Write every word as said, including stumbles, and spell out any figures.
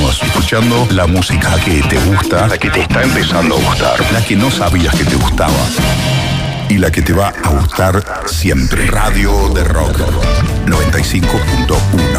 años escuchando la música que te gusta, la que te está empezando a gustar, la que no sabías que te gustaba y la que te va a gustar siempre. Radio de Rock noventa y cinco punto uno.